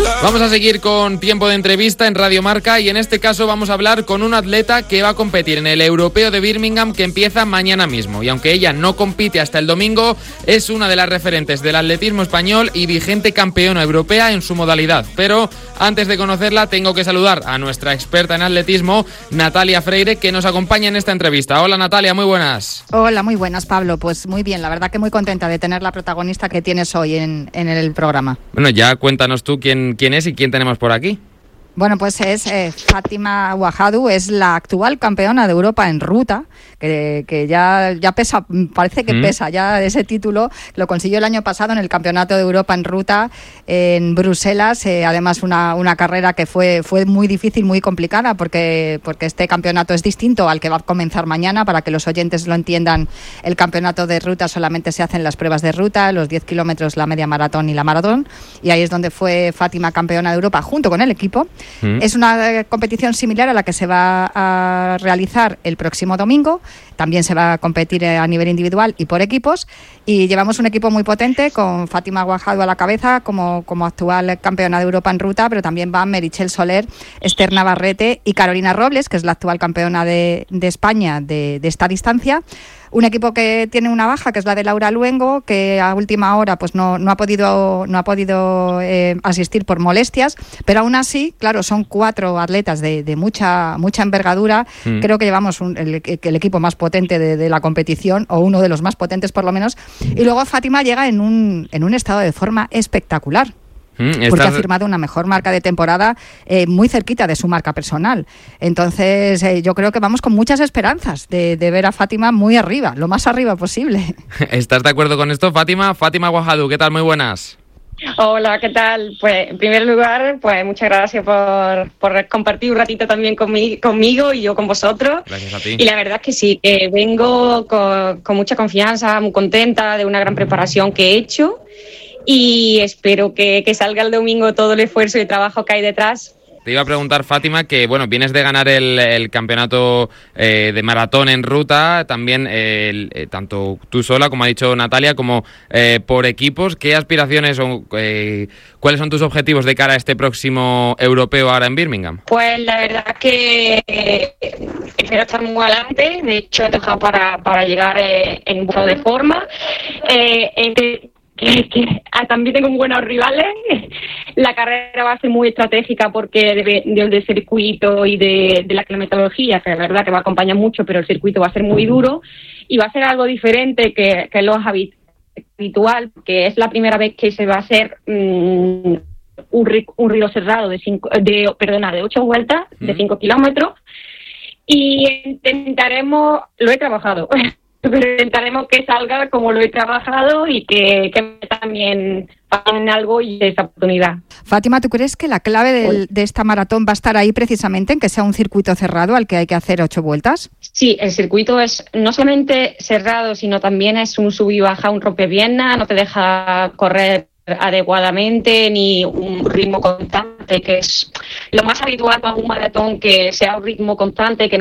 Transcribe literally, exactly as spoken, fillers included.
Vamos a seguir con tiempo de entrevista en Radio Marca y en este caso vamos a hablar con un atleta que va a competir en el Europeo de Birmingham que empieza mañana mismo. Y aunque ella no compite hasta el domingo, es una de las referentes del atletismo español y vigente campeona europea en su modalidad. Pero antes de conocerla tengo que saludar a nuestra experta en atletismo, Natalia Freire, que nos acompaña en esta entrevista. Hola Natalia, muy buenas. Hola, muy buenas Pablo. Pues muy bien, la verdad que muy contenta de tener la protagonista que tienes hoy en, en el programa. Bueno, ya cuéntanos tú quién, quién es y quién tenemos por aquí. Bueno, pues es eh, Fátima Wahadou, es la actual campeona de Europa en ruta, que, que ya, ya pesa, parece que mm. pesa ya ese título, lo consiguió el año pasado en el Campeonato de Europa en ruta en Bruselas, eh, además una, una carrera que fue, fue muy difícil, muy complicada, porque, porque este campeonato es distinto al que va a comenzar mañana. Para que los oyentes lo entiendan, el campeonato de ruta solamente se hacen las pruebas de ruta, los diez kilómetros, la media maratón y la maratón, y ahí es donde fue Fátima campeona de Europa junto con el equipo. Mm. Es una competición similar a la que se va a realizar el próximo domingo. También se va a competir a nivel individual y por equipos. Y llevamos un equipo muy potente con Fátima Wahadou a la cabeza como, como actual campeona de Europa en ruta, pero también van Meritxell Soler, Esther Navarrete y Carolina Robles, que es la actual campeona de, de España de, de esta distancia. Un equipo que tiene una baja, que es la de Laura Luengo, que a última hora pues no, no ha podido, no ha podido eh, asistir por molestias, pero aún así, claro, son cuatro atletas de, de mucha mucha envergadura. Mm. Creo que llevamos un, el, el equipo más potente de, de la competición, o uno de los más potentes por lo menos. Y luego Fátima llega en un, en un estado de forma espectacular. Porque Estás... ha firmado una mejor marca de temporada eh, muy cerquita de su marca personal. Entonces eh, yo creo que vamos con muchas esperanzas de, de ver a Fátima muy arriba, lo más arriba posible. ¿Estás de acuerdo con esto, Fátima? Fátima Wahadou, ¿qué tal? Muy buenas. Hola, ¿qué tal? Pues en primer lugar, pues muchas gracias por, por compartir un ratito también conmi- conmigo y yo con vosotros. Gracias a ti. Y la verdad es que sí, que vengo con, con mucha confianza, muy contenta de una gran preparación que he hecho. Y espero que, que salga el domingo todo el esfuerzo y el trabajo que hay detrás. Te iba a preguntar, Fátima, que bueno, vienes de ganar el, el campeonato eh, de maratón en ruta, también eh, el, eh, tanto tú sola, como ha dicho Natalia, como eh, por equipos. ¿Qué aspiraciones o eh, cuáles son tus objetivos de cara a este próximo europeo ahora en Birmingham? Pues la verdad que eh, espero estar muy adelante. De hecho, he dejado para, para llegar eh, en buen de forma. Eh, entre Que, que ah, también tengo buenos rivales. La carrera va a ser muy estratégica porque de, de, del circuito y de, de la climatología, que la verdad que va a acompañar mucho, pero el circuito va a ser muy duro y va a ser algo diferente que, que lo habitual, que es la primera vez que se va a hacer mmm, un, un río cerrado de cinco, de perdona de ocho vueltas de cinco kilómetros, y intentaremos, lo he trabajado. Pero intentaremos que salga como lo he trabajado y que, que también paguen algo y esa oportunidad. Fátima, ¿tú crees que la clave del, de esta maratón va a estar ahí precisamente en que sea un circuito cerrado al que hay que hacer ocho vueltas? Sí, el circuito es no solamente cerrado, sino también es un sub y baja, un rompepiernas, no te deja correr adecuadamente ni un ritmo constante, que es lo más habitual para un maratón, que sea un ritmo constante, que no